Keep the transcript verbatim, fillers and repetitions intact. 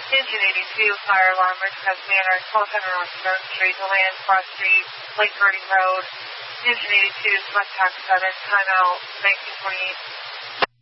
Engine eighty-two, fire alarm, Ridgecrest Manor, twelve hundred North Stone Street, Deland, Cross Street, Lake Birding Road. Engine eighty-two, select tax seven, timeout, nineteen twenty-eight.